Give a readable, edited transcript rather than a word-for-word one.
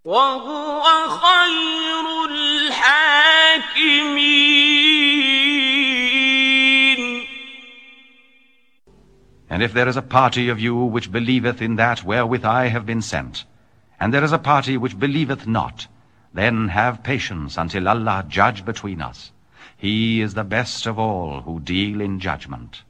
وهو خير الحاكمين. And if there is a party of you which believeth in that wherewith I have been sent, and there is a party which believeth not, then have patience until Allah judge between us. He is the best of all who deal in judgment.